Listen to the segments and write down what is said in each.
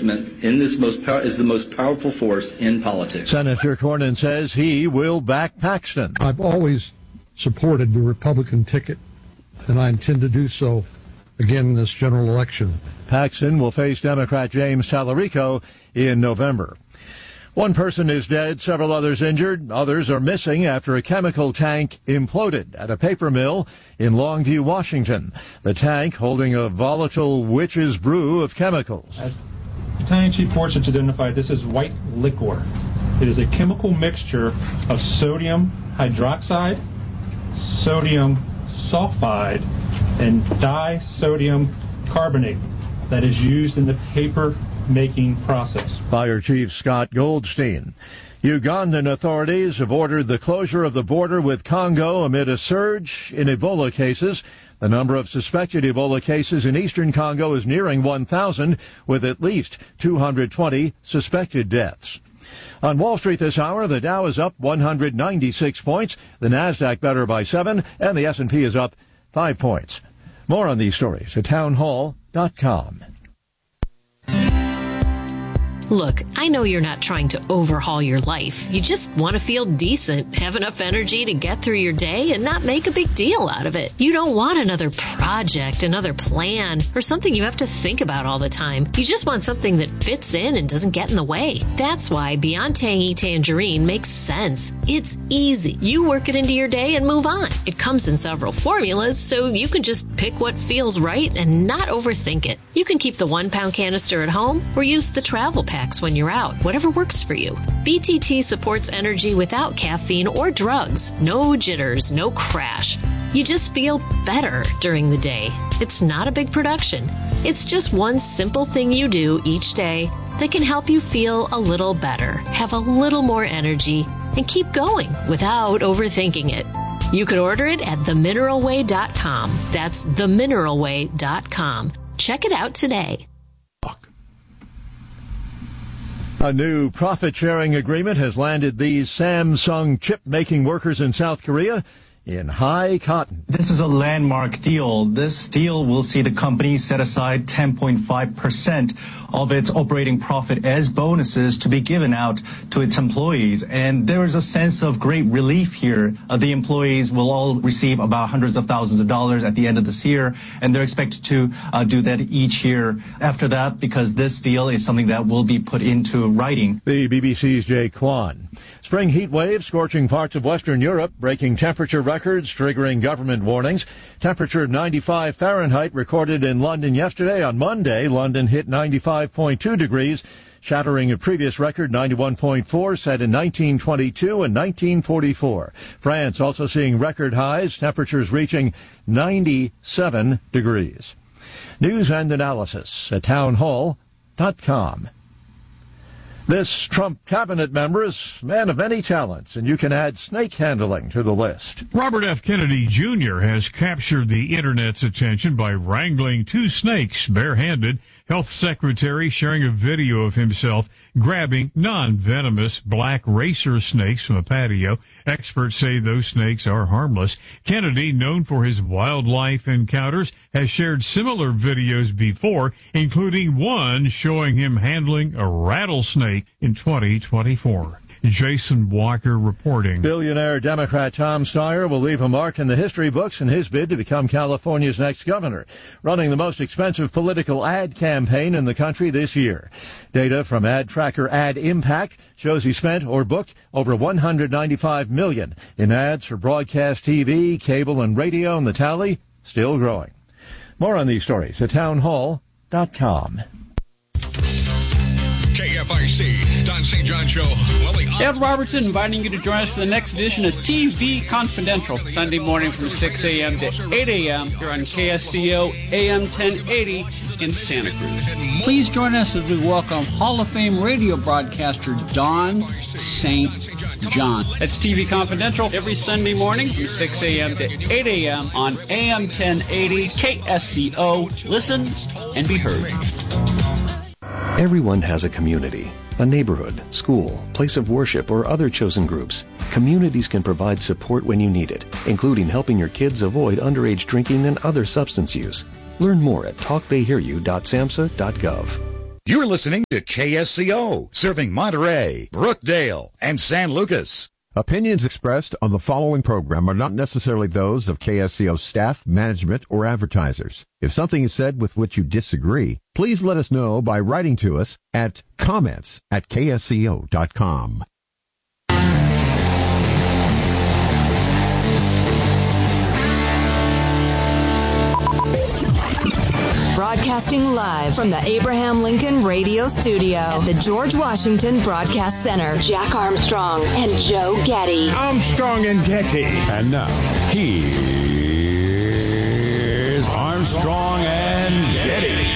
encouragement in this is the most powerful force in politics. Senator Cornyn says he will back Paxton. I've always supported the Republican ticket, and I intend to do so again in this general election. Paxton will face Democrat James Tallarico in November. One person is dead, several others injured. Others are missing after a chemical tank imploded at a paper mill in Longview, Washington. The tank holding a volatile witch's brew of chemicals. As Battalion Chief Fortune identified, this is white liquor. It is a chemical mixture of sodium hydroxide, sodium sulfide, and disodium carbonate that is used in the paper making process. Fire Chief Scott Goldstein. Ugandan authorities have ordered the closure of the border with Congo amid a surge in Ebola cases. The number of suspected Ebola cases in eastern Congo is nearing 1,000, with at least 220 suspected deaths. On Wall Street this hour, the Dow is up 196 points, the Nasdaq better by 7, and the S&P is up 5 points. More on these stories at townhall.com. Look, I know you're not trying to overhaul your life. You just want to feel decent, have enough energy to get through your day and not make a big deal out of it. You don't want another project, another plan, or something you have to think about all the time. You just want something that fits in and doesn't get in the way. That's why Beyond Tangy Tangerine makes sense. It's easy. You work it into your day and move on. It comes in several formulas, so you can just pick what feels right and not overthink it. You can keep the 1-pound canister at home or use the travel packs when you're out, whatever works for you. BTT supports energy without caffeine or drugs. No jitters, no crash. You just feel better during the day. It's not a big production. It's just one simple thing you do each day that can help you feel a little better, have a little more energy, and keep going without overthinking it. You can order it at themineralway.com. That's themineralway.com. Check it out today. A new profit-sharing agreement has landed these Samsung chip-making workers in South Korea in high cotton. This is a landmark deal. This deal will see the company set aside 10.5% of its operating profit as bonuses to be given out to its employees. And there is a sense of great relief here. The employees will all receive about hundreds of thousands of dollars at the end of this year, and they're expected to do that each year after that, because this deal is something that will be put into writing. The BBC's Jay Kwan. Spring heat waves scorching parts of Western Europe, breaking temperature records, triggering government warnings. Temperature of 95 Fahrenheit recorded in London yesterday. On Monday, London hit 95.2 degrees, shattering a previous record, 91.4, set in 1922 and 1944. France also seeing record highs, temperatures reaching 97 degrees. News and analysis at townhall.com. This Trump cabinet member is a man of many talents, and you can add snake handling to the list. Robert F. Kennedy Jr. has captured the Internet's attention by wrangling 2 snakes barehanded. Health Secretary sharing a video of himself grabbing non-venomous black racer snakes from a patio. Experts say those snakes are harmless. Kennedy, known for his wildlife encounters, has shared similar videos before, including one showing him handling a rattlesnake in 2024. Jason Walker reporting. Billionaire Democrat Tom Steyer will leave a mark in the history books in his bid to become California's next governor, running the most expensive political ad campaign in the country this year. Data from ad tracker Ad Impact shows he spent or booked over $195 million in ads for broadcast TV, cable, and radio, and the tally still growing. More on these stories at townhall.com. KFIC, Don St. John Show. Ed Robertson inviting you to join us for the next edition of TV Confidential, Sunday morning from 6 a.m. to 8 a.m. here on KSCO AM 1080 in Santa Cruz. Please join us as we welcome Hall of Fame radio broadcaster Don St. John. That's TV Confidential every Sunday morning from 6 a.m. to 8 a.m. on AM 1080 KSCO. Listen and be heard. Everyone has a community, a neighborhood, school, place of worship, or other chosen groups. Communities can provide support when you need it, including helping your kids avoid underage drinking and other substance use. Learn more at talktheyhearyou.samhsa.gov. You're listening to KSCO, serving Monterey, Brookdale, and San Lucas. Opinions expressed on the following program are not necessarily those of KSCO staff, management, or advertisers. If something is said with which you disagree, please let us know by writing to us at comments@ksco.com. Broadcasting live from the Abraham Lincoln Radio Studio at the George Washington Broadcast Center. Jack Armstrong and Joe Getty. Armstrong and Getty. And now, here's Armstrong and Getty.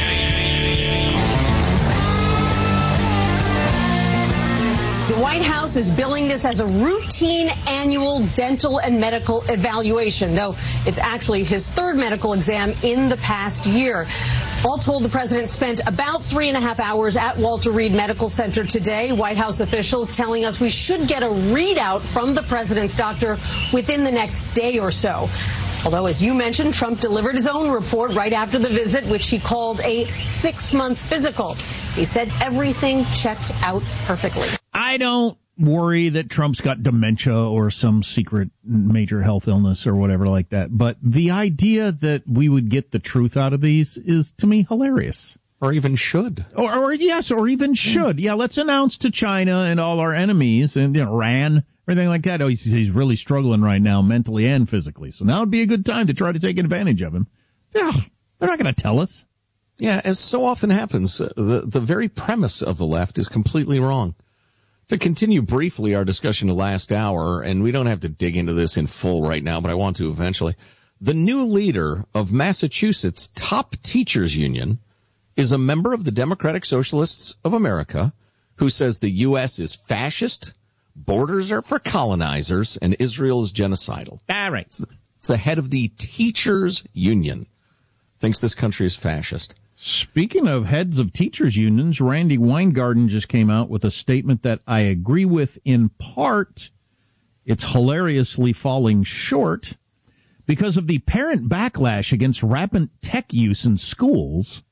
The White House is billing this as a routine annual dental and medical evaluation, though it's actually his third medical exam in the past year. All told, the president spent about 3.5 hours at Walter Reed Medical Center today. White House officials telling us we should get a readout from the president's doctor within the next day or so. Although, as you mentioned, Trump delivered his own report right after the visit, which he called a 6-month physical. He said everything checked out perfectly. I don't worry that Trump's got dementia or some secret major health illness or whatever like that. But the idea that we would get the truth out of these is, to me, hilarious. Or even should. Or even should. Yeah, let's announce to China and all our enemies and Iran, everything like that. Oh, he's really struggling right now, mentally and physically. So now would be a good time to try to take advantage of him. Yeah, they're not going to tell us. Yeah, as so often happens, the very premise of the left is completely wrong. To continue briefly our discussion of last hour, and we don't have to dig into this in full right now, but I want to eventually. The new leader of Massachusetts' top teachers union is a member of the Democratic Socialists of America who says the U.S. is fascist, borders are for colonizers, and Israel is genocidal. All right. It's the head of the teachers union. Thinks this country is fascist. Speaking of heads of teachers unions, Randy Weingarten just came out with a statement that I agree with in part. It's hilariously falling short because of the parent backlash against rampant tech use in schools.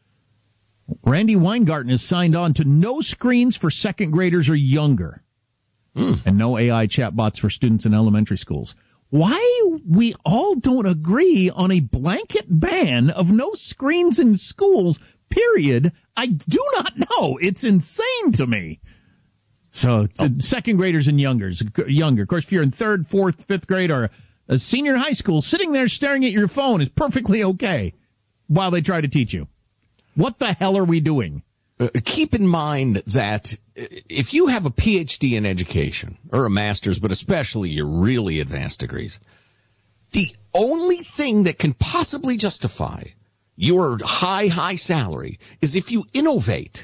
Randy Weingarten has signed on to no screens for second graders or younger, and no AI chatbots for students in elementary schools. Why we all don't agree on a blanket ban of no screens in schools, period, I do not know. It's insane to me. So, second graders and younger. Of course, if you're in 3rd, 4th, 5th grade or a senior in high school, sitting there staring at your phone is perfectly okay while they try to teach you. What the hell are we doing? Keep in mind that if you have a PhD in education, or a master's, but especially your really advanced degrees, the only thing that can possibly justify your high salary is if you innovate.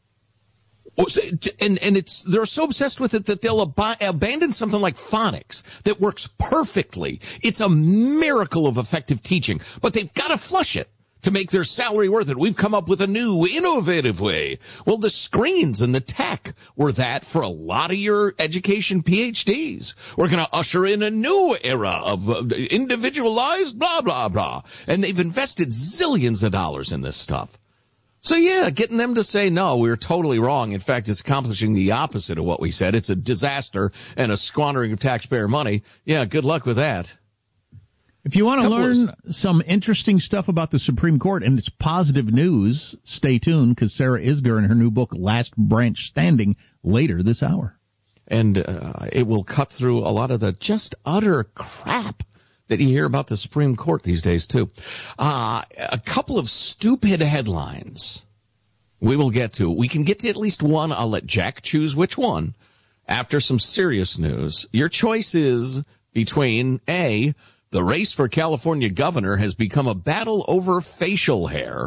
And they're so obsessed with it that they'll abandon something like phonics that works perfectly. It's a miracle of effective teaching, but they've got to flush it to make their salary worth it. We've come up with a new, innovative way. Well, the screens and the tech were that for a lot of your education PhDs. We're going to usher in a new era of individualized blah, blah, blah. And they've invested zillions of dollars in this stuff. So, yeah, getting them to say, no, we're totally wrong. In fact, it's accomplishing the opposite of what we said. It's a disaster and a squandering of taxpayer money. Yeah, good luck with that. If you want to learn some interesting stuff about the Supreme Court, and it's positive news, stay tuned, because Sarah Isgur in her new book, Last Branch Standing, later this hour. And it will cut through a lot of the just utter crap that you hear about the Supreme Court these days, too. A couple of stupid headlines we will get to. We can get to at least one. I'll let Jack choose which one. After some serious news, your choice is between A, the race for California governor has become a battle over facial hair.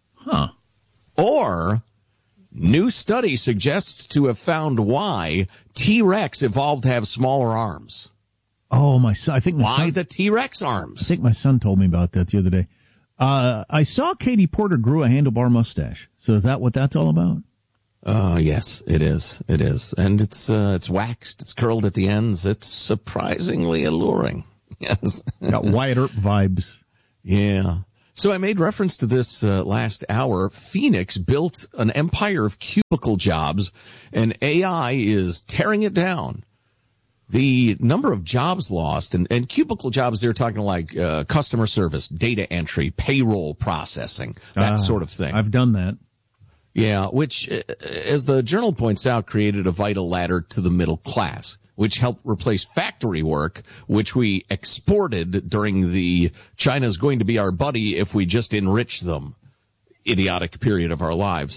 Or new study suggests to have found why T-Rex evolved to have smaller arms. Oh, my son! Why the T-Rex arms? I think my son told me about that the other day. I saw Katie Porter grew a handlebar mustache. So is that what that's all about? Yes, it is. It is, and it's waxed. It's curled at the ends. It's surprisingly alluring. Yes. Got Wyatt Earp vibes. Yeah. So I made reference to this last hour. Phoenix built an empire of cubicle jobs, and AI is tearing it down. The number of jobs lost, and cubicle jobs, they're talking like customer service, data entry, payroll processing, that sort of thing. I've done that. Yeah, which, as the journal points out, created a vital ladder to the middle class, which helped replace factory work, which we exported during the China's going to be our buddy if we just enrich them idiotic period of our lives.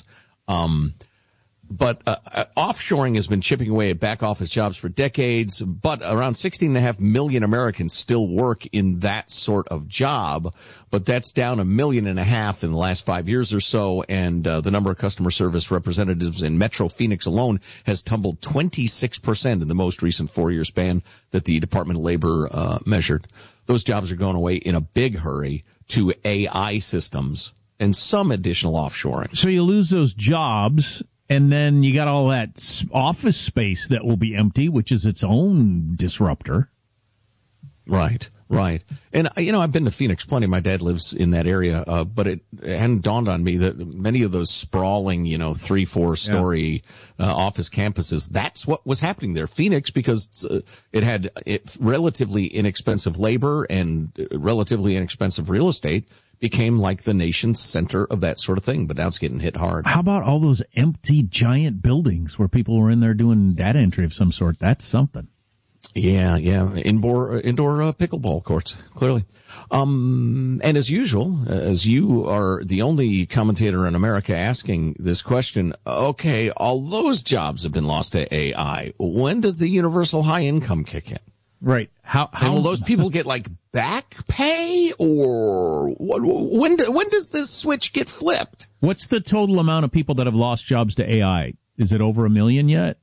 But offshoring has been chipping away at back office jobs for decades, but around 16.5 million Americans still work in that sort of job, but that's down 1.5 million in the last 5 years or so, and the number of customer service representatives in Metro Phoenix alone has tumbled 26% in the most recent 4-year span that the Department of Labor measured. Those jobs are going away in a big hurry to AI systems and some additional offshoring. So you lose those jobs, and then you got all that office space that will be empty, which is its own disruptor. Right. And, I've been to Phoenix plenty. My dad lives in that area, but it hadn't dawned on me that many of those sprawling, 3-4 story office campuses, that's what was happening there. Phoenix, because it had relatively inexpensive labor and relatively inexpensive real estate, became like the nation's center of that sort of thing, but now it's getting hit hard. How about all those empty giant buildings where people were in there doing data entry of some sort? That's something. Yeah. Indoor pickleball courts, clearly. And as usual, as you are the only commentator in America asking this question, okay, all those jobs have been lost to AI. When does the universal high income kick in? Right. How will those people get like back pay, or when does this switch get flipped? What's the total amount of people that have lost jobs to AI? Is it over 1 million yet?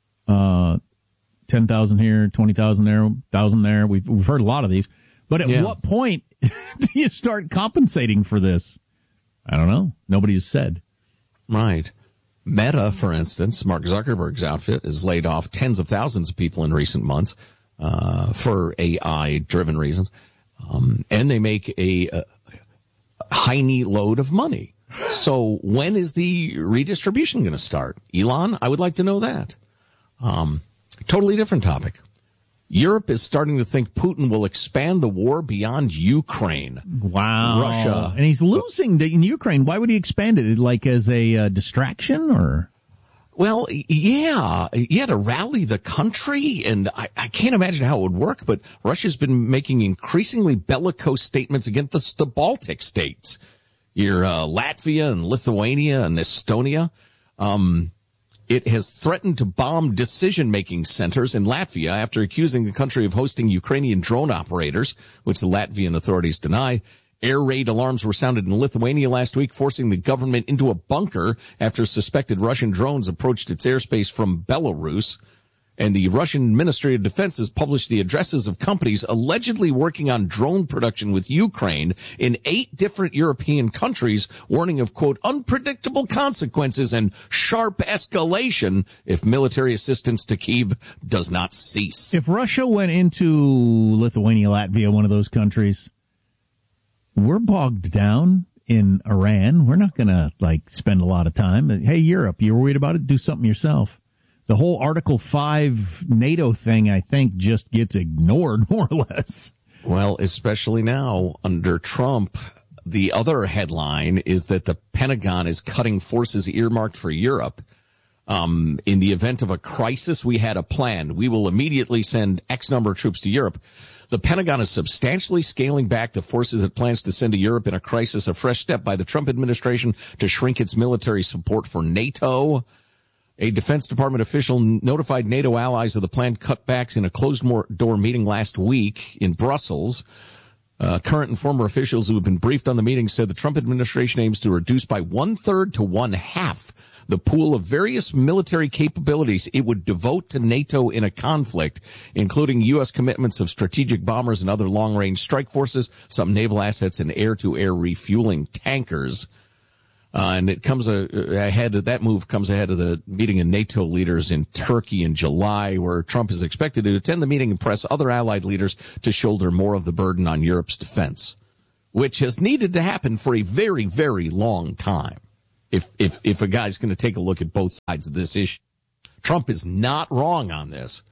10,000 here, 20,000 there, 1,000 there. We've heard a lot of these. But at what point do you start compensating for this? I don't know. Nobody's said. Right. Meta, for instance, Mark Zuckerberg's outfit, has laid off tens of thousands of people in recent months for AI-driven reasons. And they make a tiny load of money. So when is the redistribution going to start? Elon, I would like to know that. Totally different topic. Europe is starting to think Putin will expand the war beyond Ukraine. Wow. Russia. And he's losing in Ukraine. Why would he expand it? Like as a distraction, or? Well, yeah, to rally the country, and I can't imagine how it would work, but Russia's been making increasingly bellicose statements against the Baltic states. Your Latvia and Lithuania and Estonia. It has threatened to bomb decision-making centers in Latvia after accusing the country of hosting Ukrainian drone operators, which the Latvian authorities deny. Air raid alarms were sounded in Lithuania last week, forcing the government into a bunker after suspected Russian drones approached its airspace from Belarus. And the Russian Ministry of Defense has published the addresses of companies allegedly working on drone production with Ukraine in 8 different European countries, warning of, quote, unpredictable consequences and sharp escalation if military assistance to Kyiv does not cease. If Russia went into Lithuania, Latvia, one of those countries, we're bogged down in Iran. We're not going to, spend a lot of time. Hey, Europe, you're worried about it? Do something yourself. The whole Article 5 NATO thing, I think, just gets ignored, more or less. Well, especially now under Trump. The other headline is that the Pentagon is cutting forces earmarked for Europe. In the event of a crisis, we had a plan. We will immediately send X number of troops to Europe. The Pentagon is substantially scaling back the forces it plans to send to Europe in a crisis, a fresh step by the Trump administration to shrink its military support for NATO. A Defense Department official notified NATO allies of the planned cutbacks in a closed-door meeting last week in Brussels. Current and former officials who have been briefed on the meeting said the Trump administration aims to reduce by 1/3 to 1/2 the pool of various military capabilities it would devote to NATO in a conflict, including U.S. commitments of strategic bombers and other long-range strike forces, some naval assets, and air-to-air refueling tankers. And it comes that move comes ahead of the meeting of NATO leaders in Turkey in July, where Trump is expected to attend the meeting and press other allied leaders to shoulder more of the burden on Europe's defense. which has needed to happen for a very, very long time. If a guy's going to take a look at both sides of this issue, Trump is not wrong on this.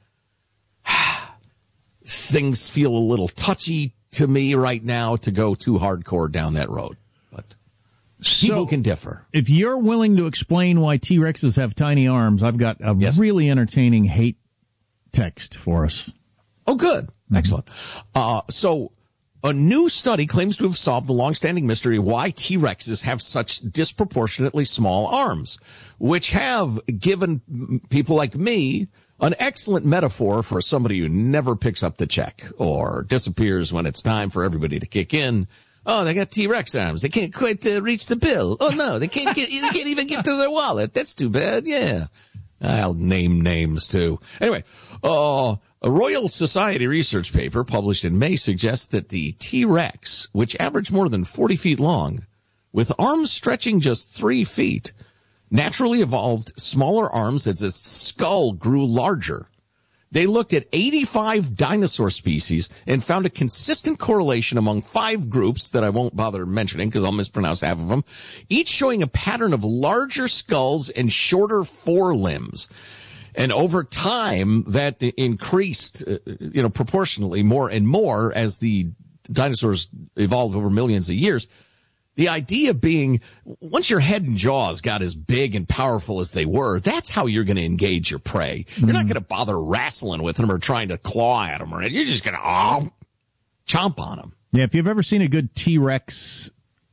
Things feel a little touchy to me right now to go too hardcore down that road, but people can differ. If you're willing to explain why T-Rexes have tiny arms, I've got a really entertaining hate text for us. Oh, good. Excellent. So a new study claims to have solved the long-standing mystery why T-Rexes have such disproportionately small arms, which have given people like me an excellent metaphor for somebody who never picks up the check or disappears when it's time for everybody to kick in. Oh, they got T-Rex arms. They can't quite reach the bill. Oh, no, they can't even get to their wallet. That's too bad. Yeah. I'll name names, too. Anyway, a Royal Society research paper published in May suggests that the T-Rex, which averaged more than 40 feet long, with arms stretching just 3 feet, naturally evolved smaller arms as its skull grew larger. They looked at 85 dinosaur species and found a consistent correlation among 5 groups that I won't bother mentioning because I'll mispronounce half of them, each showing a pattern of larger skulls and shorter forelimbs. And over time, that increased, proportionally more and more as the dinosaurs evolved over millions of years. The idea being, once your head and jaws got as big and powerful as they were, that's how you're going to engage your prey. You're not going to bother wrestling with them or trying to claw at them. You're just going to chomp on them. Yeah, if you've ever seen a good T-Rex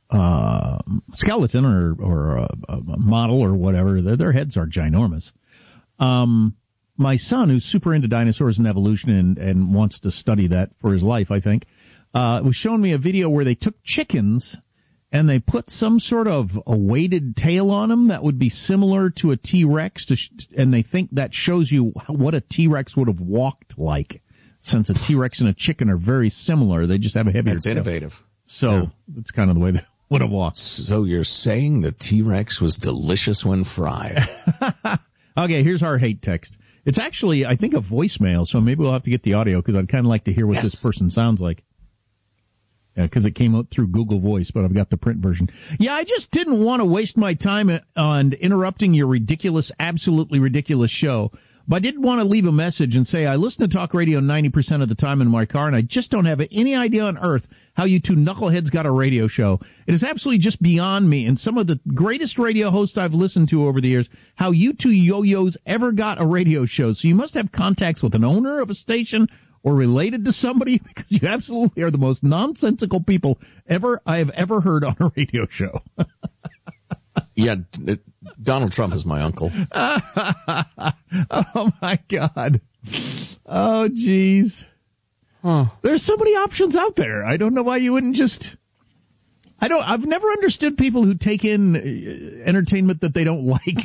skeleton or a model or whatever, their heads are ginormous. My son, who's super into dinosaurs and evolution and wants to study that for his life, I think, was showing me a video where they took chickens and they put some sort of a weighted tail on them that would be similar to a T-Rex, and they think that shows you what a T-Rex would have walked like. Since a T-Rex and a chicken are very similar, they just have a heavier tail. That's innovative. So that's kind of the way they would have walked. So you're saying the T-Rex was delicious when fried. Okay, here's our hate text. It's actually, I think, a voicemail, so maybe we'll have to get the audio because I'd kind of like to hear what this person sounds like. Because it came out through Google Voice, but I've got the print version. Yeah, I just didn't want to waste my time on interrupting your ridiculous, absolutely ridiculous show. But I did want to leave a message and say I listen to talk radio 90% of the time in my car, and I just don't have any idea on earth how you two knuckleheads got a radio show. It is absolutely just beyond me, and some of the greatest radio hosts I've listened to over the years, how you two yo-yos ever got a radio show. So you must have contacts with an owner of a station or related to somebody, because you absolutely are the most nonsensical people I have ever heard on a radio show. Yeah, Donald Trump is my uncle. Oh, my God. Oh, geez. There's so many options out there. I don't know why you wouldn't just... I've never understood people who take in entertainment that they don't like.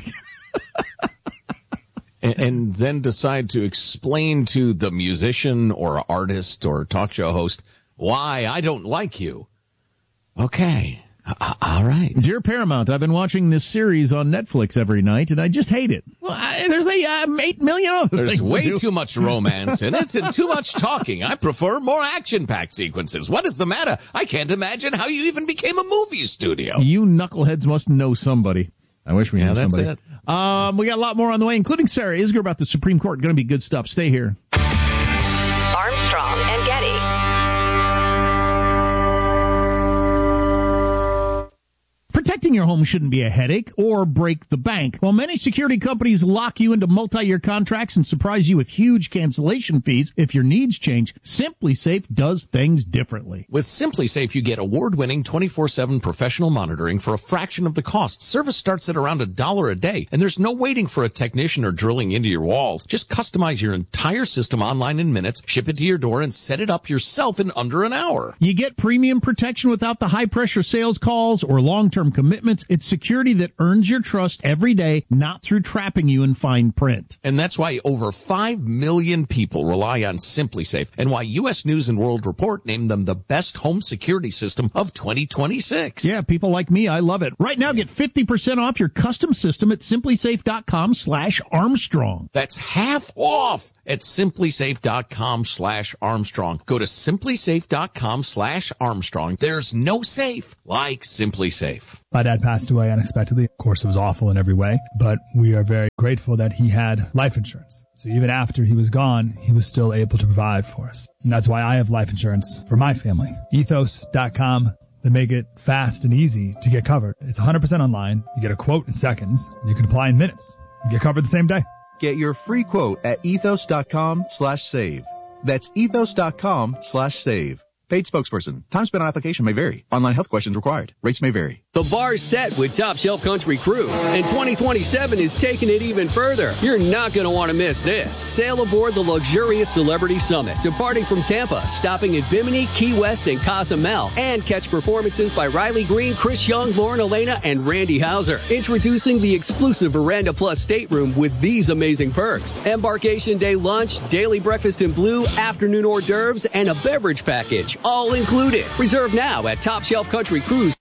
And then decide to explain to the musician or artist or talk show host why I don't like you. Okay. All right. Dear Paramount, I've been watching this series on Netflix every night, and I just hate it. Well, there's 8 million other things. There's way too much romance in it and too much talking. I prefer more action-packed sequences. What is the matter? I can't imagine how you even became a movie studio. You knuckleheads must know somebody. I wish we knew somebody. That's it. We got a lot more on the way, including Sarah Isgur about the Supreme Court. Going to be good stuff. Stay here. Armstrong and Getty. Protecting your home shouldn't be a headache or break the bank. While many security companies lock you into multi-year contracts and surprise you with huge cancellation fees if your needs change, SimpliSafe does things differently. With SimpliSafe, you get award-winning 24/7 professional monitoring for a fraction of the cost. Service starts at around $1 a day, and there's no waiting for a technician or drilling into your walls. Just customize your entire system online in minutes, ship it to your door, and set it up yourself in under an hour. You get premium protection without the high-pressure sales calls or long-term commitments. It's security that earns your trust every day, not through trapping you in fine print. And that's why over 5 million people rely on SimpliSafe, and why U.S. News & World Report named them the best home security system of 2026. Yeah, people like me, I love it. Right now, get 50% off your custom system at SimpliSafe.com/Armstrong. That's half off at SimpliSafe.com/Armstrong. Go to SimpliSafe.com/Armstrong. There's no safe like SimpliSafe. My dad passed away unexpectedly. Of course, it was awful in every way, but we are very grateful that he had life insurance. So even after he was gone, he was still able to provide for us. And that's why I have life insurance for my family. Ethos.com. They make it fast and easy to get covered. It's 100% online. You get a quote in seconds. You can apply in minutes. You get covered the same day. Get your free quote at ethos.com/save. That's ethos.com/save. Paid spokesperson. Time spent on application may vary. Online health questions required. Rates may vary. The bar's set with Top Shelf Country Cruise, and 2027 is taking it even further. You're not going to want to miss this. Sail aboard the luxurious Celebrity Summit, departing from Tampa, stopping at Bimini, Key West, and Cozumel, and catch performances by Riley Green, Chris Young, Lauren Elena, and Randy Hauser. Introducing the exclusive Veranda Plus stateroom with these amazing perks. Embarkation day lunch, daily breakfast in blue, afternoon hors d'oeuvres, and a beverage package. All included. Reserve now at Top Shelf Country Cruise.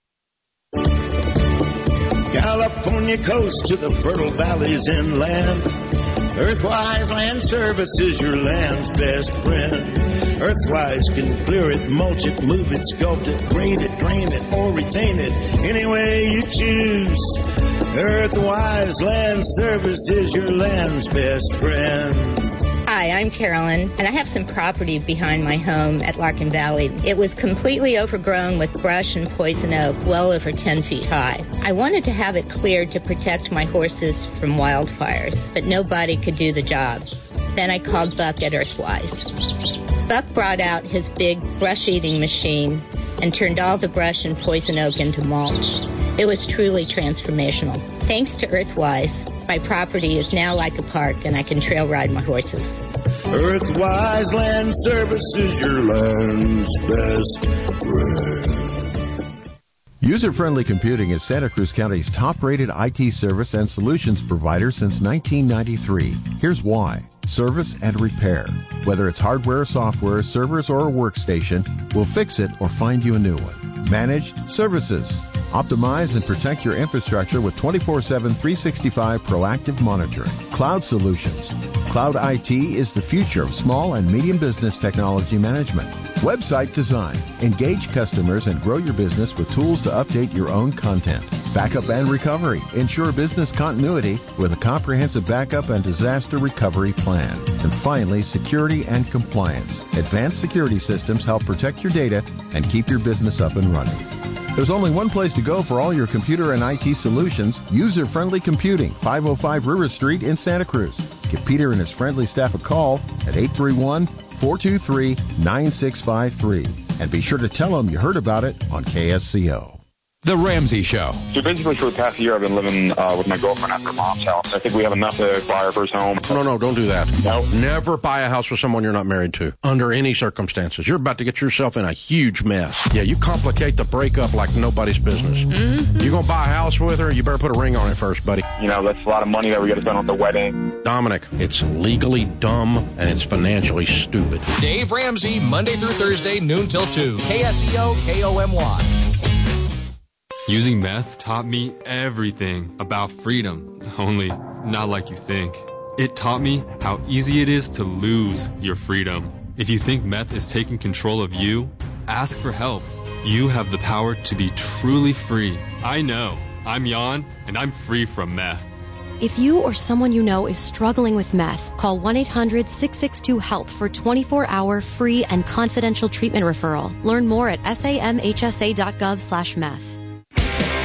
California coast to the fertile valleys inland. Earthwise Land Services, your land's best friend. Earthwise can clear it, mulch it, move it, sculpt it, grade it, drain it, or retain it any way you choose. Earthwise Land Services, your land's best friend. Hi, I'm Carolyn, and I have some property behind my home at Larkin Valley. It was completely overgrown with brush and poison oak, well over 10 feet high. I wanted to have it cleared to protect my horses from wildfires, but nobody could do the job. Then I called Buck at Earthwise. Buck brought out his big brush-eating machine and turned all the brush and poison oak into mulch. It was truly transformational. Thanks to Earthwise, my property is now like a park, and I can trail ride my horses. Earthwise Land Services, your land's best friend. User-Friendly Computing is Santa Cruz County's top-rated IT service and solutions provider since 1993. Here's why. Service and repair. Whether it's hardware, software, servers, or a workstation, we'll fix it or find you a new one. Managed services. Optimize and protect your infrastructure with 24/7, 365 proactive monitoring. Cloud solutions. Cloud IT is the future of small and medium business technology management. Website design. Engage customers and grow your business with tools to update your own content. Backup and recovery. Ensure business continuity with a comprehensive backup and disaster recovery plan. And finally, security and compliance. Advanced security systems help protect your data and keep your business up and running. There's only one place to go for all your computer and IT solutions, User-Friendly Computing, 505 River Street in Santa Cruz. Give Peter and his friendly staff a call at 831-423-9653. And be sure to tell them you heard about it on KSCO. The Ramsey Show. So basically for the past year, I've been living with my girlfriend at her mom's house. I think we have enough to buy our first home. No, don't do that. No. Never buy a house with someone you're not married to, under any circumstances. You're about to get yourself in a huge mess. Yeah, you complicate the breakup like nobody's business. Mm-hmm. You're going to buy a house with her, you better put a ring on it first, buddy. You know, that's a lot of money that we got to spend on the wedding. Dominic, it's legally dumb and it's financially stupid. Dave Ramsey, Monday through Thursday, noon till 2. KSEO, KOMY. Using meth taught me everything about freedom, only not like you think. It taught me how easy it is to lose your freedom. If you think meth is taking control of you, ask for help. You have the power to be truly free. I know. I'm Jan, and I'm free from meth. If you or someone you know is struggling with meth, call 1-800-662-HELP for 24-hour free and confidential treatment referral. Learn more at samhsa.gov/meth.